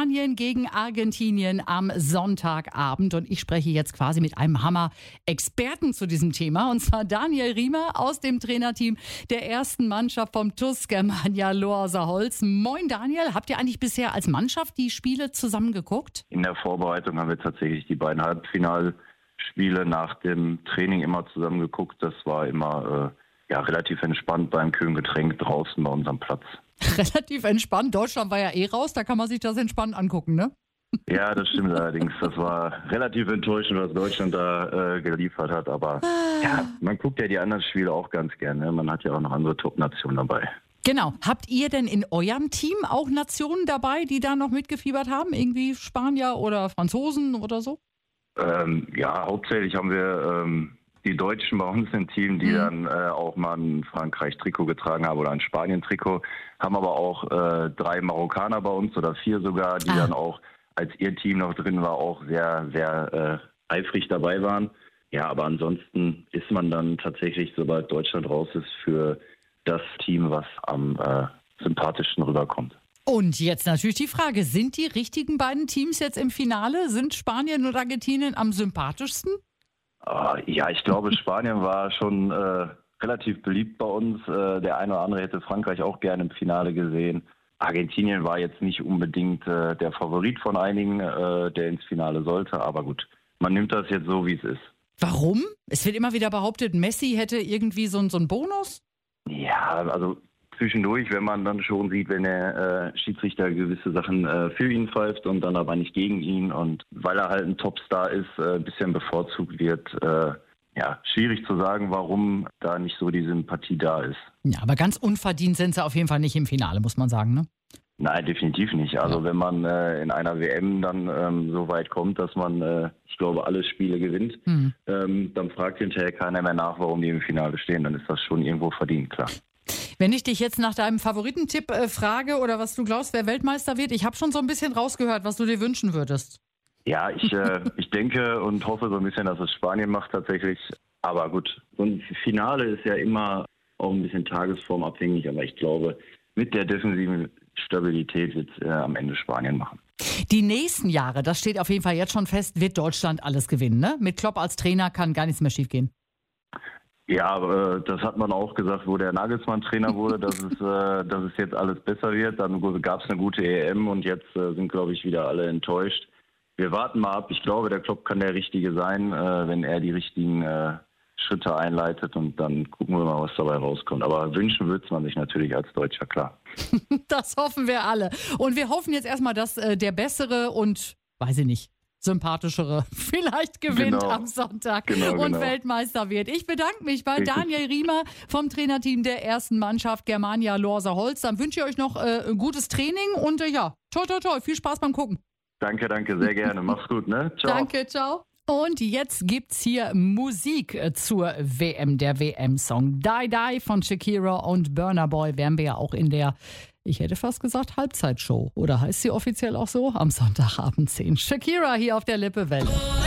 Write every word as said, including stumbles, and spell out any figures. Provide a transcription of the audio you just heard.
Spanien gegen Argentinien am Sonntagabend. Und ich spreche jetzt quasi mit einem Hammer-Experten zu diesem Thema. Und zwar Daniel Riemer aus dem Trainerteam der ersten Mannschaft vom T U S Germania Lohrser-Holz. Moin Daniel, habt ihr eigentlich bisher als Mannschaft die Spiele zusammen geguckt? In der Vorbereitung haben wir tatsächlich die beiden Halbfinalspiele nach dem Training immer zusammen geguckt. Das war immer äh, ja, relativ entspannt beim kühlen Getränk draußen bei unserem Platz. Relativ entspannt. Deutschland war ja eh raus, da kann man sich das entspannt angucken, ne? Ja, das stimmt allerdings. Das war relativ enttäuschend, was Deutschland da äh, geliefert hat. Aber ah. ja, man guckt ja die anderen Spiele auch ganz gerne. Man hat ja auch noch andere Top-Nationen dabei. Genau. Habt ihr denn in eurem Team auch Nationen dabei, die da noch mitgefiebert haben? Irgendwie Spanier oder Franzosen oder so? Ähm, ja, hauptsächlich haben wir ähm, die Deutschen bei uns im Team, die mhm. dann äh, auch mal ein Frankreich-Trikot getragen haben oder ein Spanien-Trikot. Haben aber auch äh, drei Marokkaner bei uns oder vier sogar, die ah. dann auch, als ihr Team noch drin war, auch sehr, sehr äh, eifrig dabei waren. Ja, aber ansonsten ist man dann tatsächlich, sobald Deutschland raus ist, für das Team, was am äh, sympathischsten rüberkommt. Und jetzt natürlich die Frage, sind die richtigen beiden Teams jetzt im Finale? Sind Spanien und Argentinien am sympathischsten? Uh, ja, ich glaube, Spanien war schon äh, relativ beliebt bei uns. Äh, der eine oder andere hätte Frankreich auch gerne im Finale gesehen. Argentinien war jetzt nicht unbedingt äh, der Favorit von einigen, äh, der ins Finale sollte. Aber gut, man nimmt das jetzt so, wie es ist. Warum? Es wird immer wieder behauptet, Messi hätte irgendwie so, so einen Bonus? Ja, also zwischendurch, wenn man dann schon sieht, wenn der äh, Schiedsrichter gewisse Sachen äh, für ihn pfeift und dann aber nicht gegen ihn und weil er halt ein Topstar ist, äh, ein bisschen bevorzugt wird, äh, ja, schwierig zu sagen, warum da nicht so die Sympathie da ist. Ja, aber ganz unverdient sind sie auf jeden Fall nicht im Finale, muss man sagen, ne? Nein, definitiv nicht. Also ja. wenn man äh, in einer W M dann ähm, so weit kommt, dass man, äh, ich glaube, alle Spiele gewinnt, mhm. ähm, dann fragt hinterher keiner mehr nach, warum die im Finale stehen. Dann ist das schon irgendwo verdient, klar. Wenn ich dich jetzt nach deinem Favoritentipp äh, frage oder was du glaubst, wer Weltmeister wird, ich habe schon so ein bisschen rausgehört, was du dir wünschen würdest. Ja, ich, äh, ich denke und hoffe so ein bisschen, dass es Spanien macht tatsächlich. Aber gut, so ein Finale ist ja immer auch ein bisschen tagesformabhängig, aber ich glaube, mit der defensiven Stabilität wird es äh, am Ende Spanien machen. Die nächsten Jahre, das steht auf jeden Fall jetzt schon fest, wird Deutschland alles gewinnen, ne? Mit Klopp als Trainer kann gar nichts mehr schiefgehen. Ja, äh, das hat man auch gesagt, wo der Nagelsmann Trainer wurde, dass es, äh, dass es jetzt alles besser wird. Dann gab es eine gute E M und jetzt äh, sind, glaube ich, wieder alle enttäuscht. Wir warten mal ab. Ich glaube, der Klopp kann der Richtige sein, äh, wenn er die richtigen äh, Schritte einleitet und dann gucken wir mal, was dabei rauskommt. Aber wünschen würde man sich natürlich als Deutscher, klar. Das hoffen wir alle. Und wir hoffen jetzt erstmal, dass äh, der bessere und, weiß ich nicht, sympathischere vielleicht gewinnt genau. am Sonntag genau, und genau. Weltmeister wird. Ich bedanke mich bei Daniel Riemer vom Trainerteam der ersten Mannschaft Germania Lohrser-Holz. Dann wünsche ich euch noch äh, ein gutes Training und äh, ja, toi, toi, toi, viel Spaß beim Gucken. Danke, danke, sehr gerne. Mach's gut, ne? Ciao. Danke, ciao. Und jetzt gibt's hier Musik zur W M, der W M-Song. Die Die von Shakira und Burna Boy werden wir ja auch in der, ich hätte fast gesagt, Halbzeitshow. Oder heißt sie offiziell auch so? Am Sonntagabend zehn. Shakira hier auf der Lippe Welle.